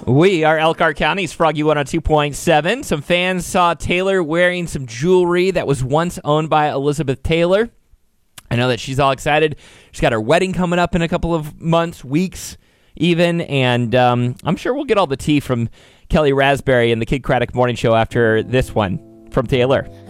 We are Elkhart County's Froggy 102.7. Some fans saw Taylor wearing some jewelry that was once owned by Elizabeth Taylor. I know that she's all excited. She's got her wedding coming up in a couple of months, weeks even, and I'm sure we'll get all the tea from Kelly Raspberry and the Kid Craddock Morning Show after this one from Taylor.